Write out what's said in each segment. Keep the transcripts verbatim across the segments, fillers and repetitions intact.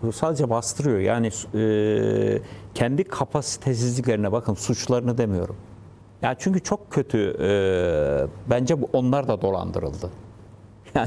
sadece bastırıyor. Yani e, kendi kapasitesizliklerine bakın, suçlarını demiyorum. Ya çünkü çok kötü. E, bence bu, onlar da dolandırıldı. Yani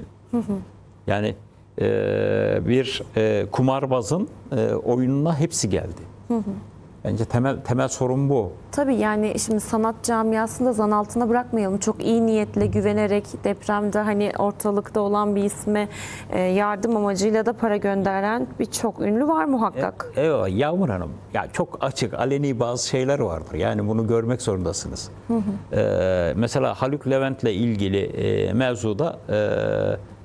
yani e, bir e, kumarbazın e, oyununa hepsi geldi. Hı hı. Bence temel temel sorun bu. Tabii yani şimdi sanat camiasında zan altına bırakmayalım. Çok iyi niyetle güvenerek depremde hani ortalıkta olan bir isme e, yardım amacıyla da para gönderen birçok ünlü var muhakkak. E, evet Yağmur Hanım, ya çok açık, aleni bazı şeyler vardır. Yani bunu görmek zorundasınız. Hı hı. E, mesela Haluk Levent'le ilgili e, mevzuda e,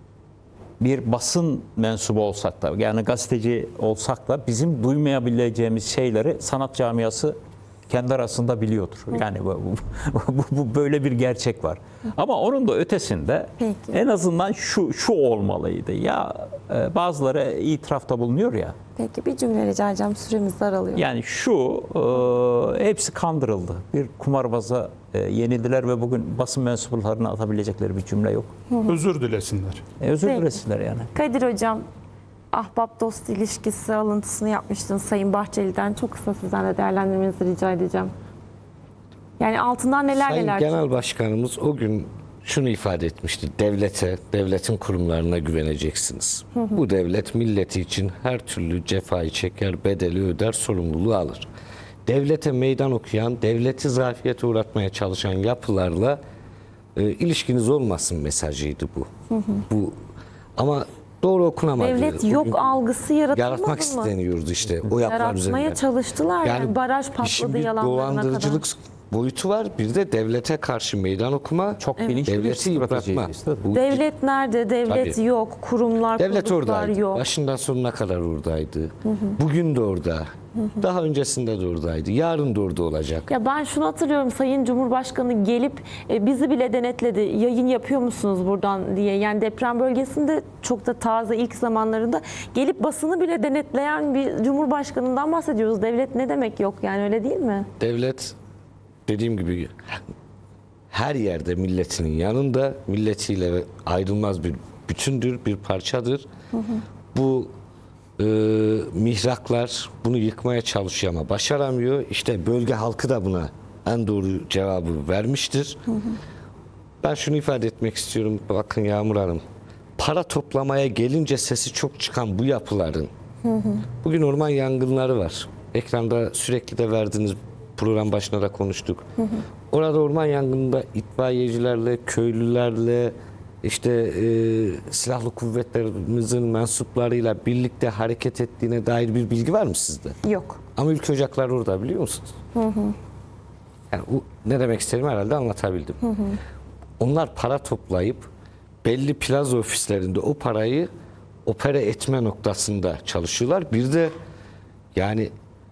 bir basın mensubu olsak da, yani gazeteci olsak da bizim duymayabileceğimiz şeyleri sanat camiası kendi arasında biliyordur. Yani bu, bu, bu böyle bir gerçek var. Ama onun da ötesinde Peki. en azından şu şu olmalıydı. Ya bazıları itirafta bulunuyor ya. Peki bir cümle rica edeceğim, süremiz daralıyor. Yani şu e, hepsi kandırıldı. Bir kumarbaza e, yenildiler ve bugün basın mensuplarına atabilecekleri bir cümle yok. Hı hı. Özür dilesinler. E, özür Peki. dilesinler yani. Kadir Hocam, ahbap dost ilişkisi alıntısını yapmıştınız Sayın Bahçeli'den. Çok kısa sizden de değerlendirmenizi rica edeceğim. Yani altından neler Sayın neler Genel Başkanımız o gün şunu ifade etmişti. Devlete, devletin kurumlarına güveneceksiniz. Hı hı. Bu devlet milleti için her türlü cefayı çeker, bedeli öder, sorumluluğu alır. Devlete meydan okuyan, devleti zafiyete uğratmaya çalışan yapılarla e, ilişkiniz olmasın mesajıydı bu. Hı hı. Bu ama doğru okunamadı. Devlet yok Bugün algısı yaratılmadı yaratmak mı? isteniyordu işte o yapılar Yaratmaya üzerinden. çalıştılar yani, yani baraj patladı yalanlarına kadar. Dolandırıcılık boyutu var. Bir de devlete karşı meydan okuma, çok bilinçli devleti yıpratma. Devlet nerede? Devlet Tabii. yok. Kurumlar, devlet oradaydı. yok. Başından sonuna kadar oradaydı. Hı hı. Bugün de orada. Hı hı. Daha öncesinde de oradaydı. Yarın da orada olacak. Ya ben şunu hatırlıyorum, Sayın Cumhurbaşkanı gelip e, bizi bile denetledi. Yayın yapıyor musunuz buradan diye. Yani deprem bölgesinde çok da taze ilk zamanlarında gelip basını bile denetleyen bir Cumhurbaşkanından bahsediyoruz. Devlet ne demek yok yani, öyle değil mi? Devlet dediğim gibi her yerde milletinin yanında, milletiyle ayrılmaz bir bütündür, bir parçadır. Hı hı. Bu e, mihraklar bunu yıkmaya çalışıyor ama başaramıyor. İşte bölge halkı da buna en doğru cevabı vermiştir. Hı hı. Ben şunu ifade etmek istiyorum. Bakın Yağmur Hanım, para toplamaya gelince sesi çok çıkan bu yapıların, hı hı. bugün orman yangınları var. Ekranda sürekli de verdiğiniz program başında da konuştuk. Hı hı. Orada orman yangınında itfaiyecilerle, köylülerle, işte e, silahlı kuvvetlerimizin mensuplarıyla birlikte hareket ettiğine dair bir bilgi var mı sizde? Yok. Ama ülke ocakları orada, biliyor musunuz? Hı hı. Yani o, ne demek istedim herhalde anlatabildim. Hı hı. Onlar para toplayıp belli plaza ofislerinde o parayı opera etme noktasında çalışıyorlar. Bir de yani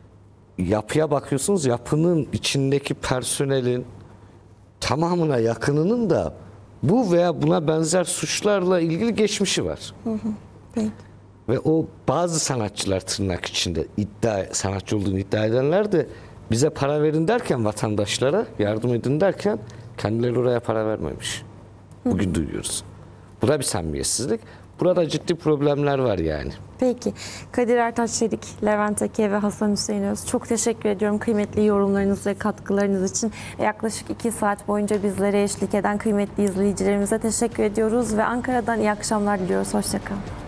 yapıya bakıyorsunuz, yapının içindeki personelin tamamına yakınının da bu veya buna benzer suçlarla ilgili geçmişi var. Hı hı. Peki. Ve o bazı sanatçılar, tırnak içinde iddia sanatçı olduğunu iddia edenler de bize para verin derken, vatandaşlara yardım edin derken kendileri oraya para vermemiş. Bugün hı. duyuyoruz. Bu da bir samimiyetsizlik. Burada ciddi problemler var yani. Peki. Kadir Ertaç Çelik, Levent Eke ve Hasan Hüseyin Öz, çok teşekkür ediyorum kıymetli yorumlarınız ve katkılarınız için. Yaklaşık iki saat boyunca bizlere eşlik eden kıymetli izleyicilerimize teşekkür ediyoruz ve Ankara'dan iyi akşamlar diliyoruz. Hoşça kalın.